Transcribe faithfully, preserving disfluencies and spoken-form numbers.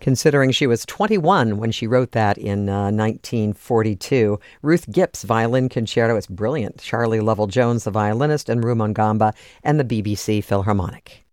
considering she was twenty-one when she wrote that in uh, nineteen forty-two. Ruth Gipp's violin concerto is brilliant. Charlie Lovell-Jones, the violinist, and Ru Mungamba and the B B C Philharmonic.